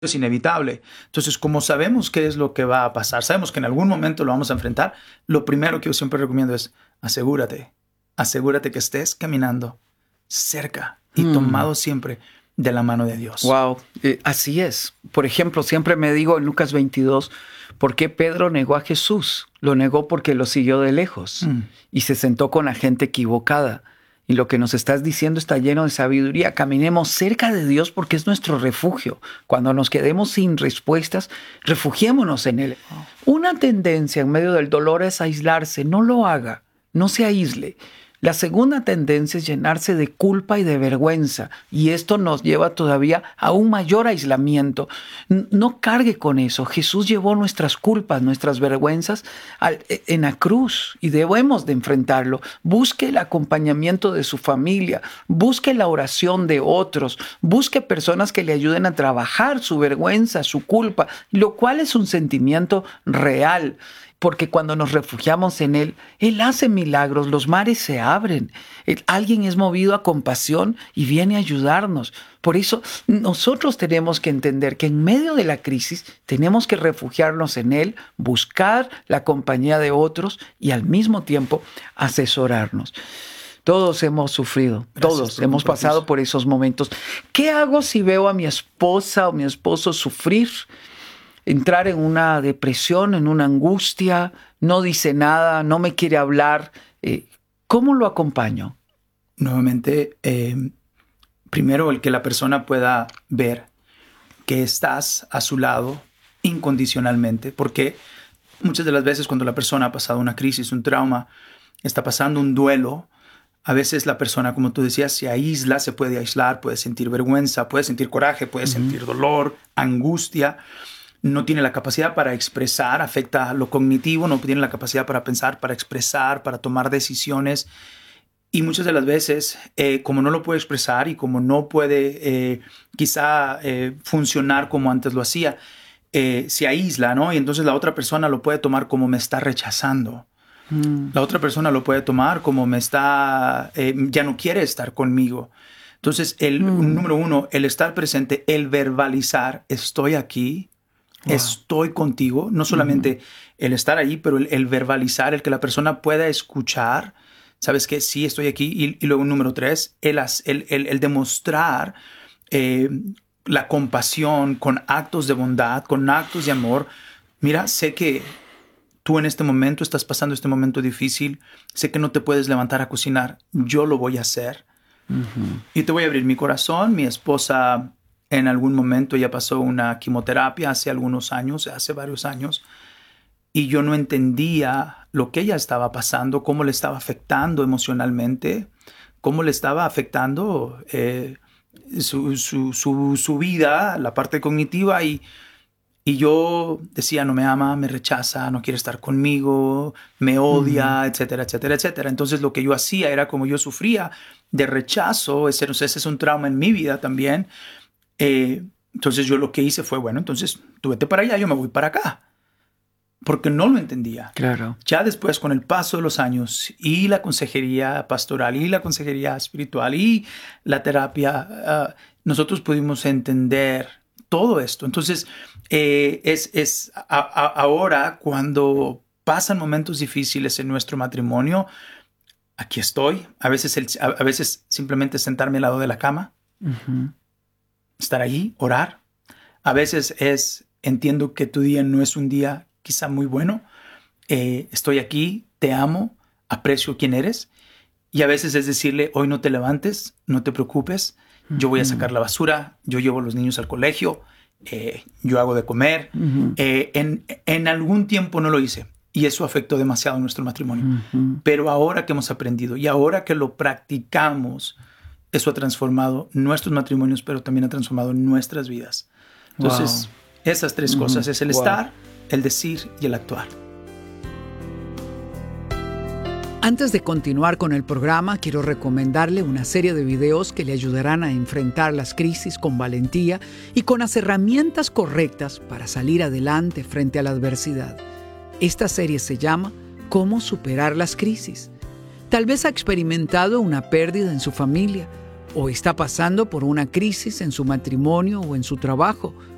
es inevitable. Entonces, como sabemos qué es lo que va a pasar, sabemos que en algún momento lo vamos a enfrentar, lo primero que yo siempre recomiendo es asegúrate que estés caminando cerca y tomado siempre de la mano de Dios. Wow, así es. Por ejemplo, siempre me digo en Lucas 22, ¿por qué Pedro negó a Jesús? Lo negó porque lo siguió de lejos y se sentó con la gente equivocada. Y lo que nos estás diciendo está lleno de sabiduría. Caminemos cerca de Dios porque es nuestro refugio. Cuando nos quedemos sin respuestas, refugiémonos en Él. Una tendencia en medio del dolor es aislarse. No lo haga, no se aísle. La segunda tendencia es llenarse de culpa y de vergüenza, y esto nos lleva todavía a un mayor aislamiento. No cargue con eso. Jesús llevó nuestras culpas, nuestras vergüenzas en la cruz y debemos de enfrentarlo. Busque el acompañamiento de su familia, busque la oración de otros, busque personas que le ayuden a trabajar su vergüenza, su culpa, lo cual es un sentimiento real. Porque cuando nos refugiamos en Él, Él hace milagros, los mares se abren. Alguien es movido a compasión y viene a ayudarnos. Por eso nosotros tenemos que entender que en medio de la crisis tenemos que refugiarnos en Él, buscar la compañía de otros y al mismo tiempo asesorarnos. Todos hemos sufrido, todos hemos pasado por esos momentos. ¿Qué hago si veo a mi esposa o mi esposo sufrir? Entrar en una depresión, en una angustia, no dice nada, no me quiere hablar. ¿Cómo lo acompaño? Nuevamente, primero el que la persona pueda ver que estás a su lado incondicionalmente, porque muchas de las veces cuando la persona ha pasado una crisis, un trauma, está pasando un duelo, a veces la persona, como tú decías, se aísla, se puede aislar, puede sentir vergüenza, puede sentir coraje, puede sentir dolor, angustia. No tiene la capacidad para expresar, afecta lo cognitivo, no tiene la capacidad para pensar, para expresar, para tomar decisiones. Y muchas de las veces, como no lo puede expresar y como no puede quizá funcionar como antes lo hacía, se aísla, ¿no? Y entonces la otra persona lo puede tomar como me está rechazando. La otra persona lo puede tomar como me está, ya no quiere estar conmigo. Entonces, número uno, el estar presente, el verbalizar, estoy aquí. Wow. Estoy contigo, no solamente el estar ahí, pero el verbalizar, el que la persona pueda escuchar, sabes que sí estoy aquí. Y luego número tres, el demostrar la compasión con actos de bondad, con actos de amor. Mira, sé que tú en este momento estás pasando este momento difícil, sé que no te puedes levantar a cocinar, yo lo voy a hacer. Y te voy a abrir mi corazón. Mi esposa en algún momento ya pasó una quimioterapia hace varios años, y yo no entendía lo que ella estaba pasando, cómo le estaba afectando emocionalmente, cómo le estaba afectando su vida, la parte cognitiva, y yo decía, no me ama, me rechaza, no quiere estar conmigo, me odia, etcétera, etcétera, etcétera. Entonces lo que yo hacía era, como yo sufría de rechazo, ese es un trauma en mi vida también. Entonces yo lo que hice fue, bueno, entonces tú vete para allá, yo me voy para acá. Porque no lo entendía. Claro. Ya después, con el paso de los años y la consejería pastoral y la consejería espiritual y la terapia, nosotros pudimos entender todo esto. Entonces, ahora cuando pasan momentos difíciles en nuestro matrimonio, aquí estoy. A veces simplemente sentarme al lado de la cama. Estar allí, orar. A veces entiendo que tu día no es un día quizá muy bueno. Estoy aquí, te amo, aprecio quién eres. Y a veces es decirle, hoy no te levantes, no te preocupes, yo voy a sacar la basura, yo llevo a los niños al colegio, yo hago de comer. En algún tiempo no lo hice y eso afectó demasiado nuestro matrimonio. Pero ahora que hemos aprendido y ahora que lo practicamos, eso ha transformado nuestros matrimonios, pero también ha transformado nuestras vidas. Entonces, esas tres cosas es el estar, el decir y el actuar. Antes de continuar con el programa, quiero recomendarle una serie de videos que le ayudarán a enfrentar las crisis con valentía y con las herramientas correctas para salir adelante frente a la adversidad. Esta serie se llama ¿Cómo superar las crisis? Tal vez ha experimentado una pérdida en su familia o está pasando por una crisis en su matrimonio o en su trabajo.